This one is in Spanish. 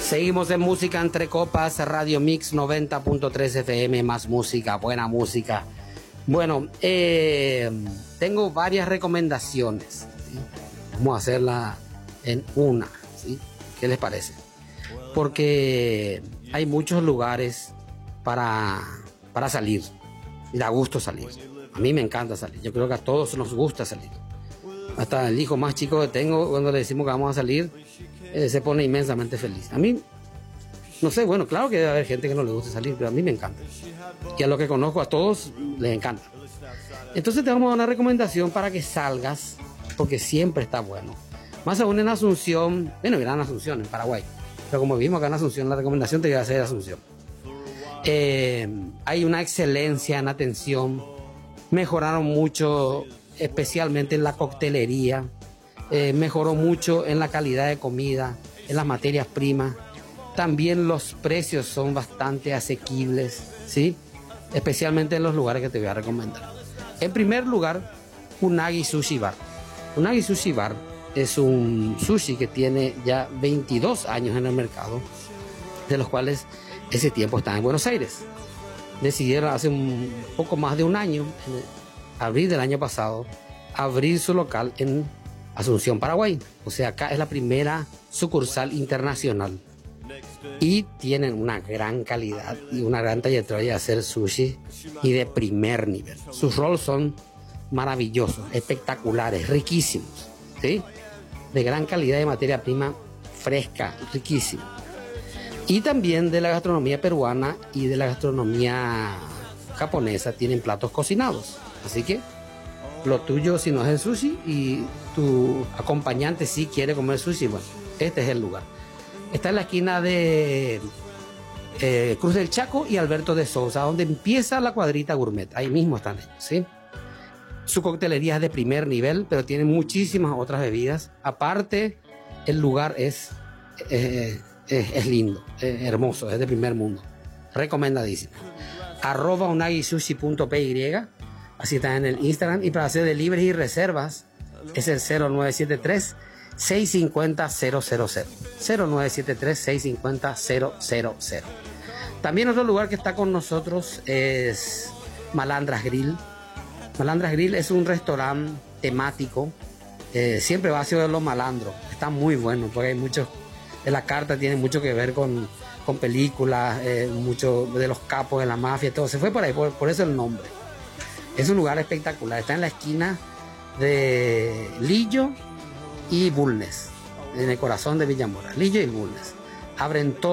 Seguimos en Música Entre Copas, Radio Mix 90.3 FM, más música, buena música. Bueno, tengo varias recomendaciones, ¿sí? Vamos a hacerla en una, ¿sí? ¿Qué les parece? Porque hay muchos lugares para salir, y da gusto salir. A mí me encanta salir, yo creo que a todos nos gusta salir. Hasta el hijo más chico que tengo, cuando le decimos que vamos a salir, se pone inmensamente feliz. A mí, no sé, bueno, claro que debe haber gente que no le gusta salir, pero a mí me encanta. Y a los que conozco, a todos les encanta. Entonces te vamos a dar una recomendación para que salgas, porque siempre está bueno. Más aún en Asunción, bueno, Gran Asunción, en Paraguay. Pero como vimos acá en Asunción, la recomendación te iba a hacer Asunción. Hay una excelencia en atención. Mejoraron mucho, especialmente en la coctelería. Mejoró mucho en la calidad de comida, en las materias primas. También los precios son bastante asequibles, ¿sí? Especialmente en los lugares que te voy a recomendar. En primer lugar, Unagi Sushi Bar. Unagi Sushi Bar es un sushi que tiene ya 22 años en el mercado, de los cuales ese tiempo está en Buenos Aires. Decidieron hace un poco más de un año, en abril del año pasado, abrir su local en Asunción, Paraguay. O sea, acá es la primera sucursal internacional. Y tienen una gran calidad y una gran trayectoria de hacer sushi y de primer nivel. Sus rolls son maravillosos, espectaculares, riquísimos, ¿sí? De gran calidad de materia prima fresca, riquísima. Y también de la gastronomía peruana y de la gastronomía japonesa tienen platos cocinados. Así que lo tuyo, si no es el sushi y tu acompañante sí quiere comer sushi, bueno, este es el lugar. Está en la esquina de Cruz del Chaco y Alberto de Sousa, donde empieza la cuadrita gourmet. Ahí mismo están ellos, ¿sí? Su coctelería es de primer nivel, pero tiene muchísimas otras bebidas. Aparte, el lugar es lindo, hermoso, es de primer mundo. Recomendadísimo. @unagisushi.py, así está en el Instagram. Y para hacer delivery y reservas es el 0973-650-000. 0973-650-000. También otro lugar que está con nosotros es Malandras Grill. Malandras Grill es un restaurante temático, siempre va hacia los malandros. Está muy bueno porque hay muchos, en la carta tiene mucho que ver con películas, mucho de los capos de la mafia, todo. Se fue por ahí, por eso el nombre. Es un lugar espectacular, está en la esquina de Lillo y Bulnes, en el corazón de Villamora. Lillo y Bulnes abren todo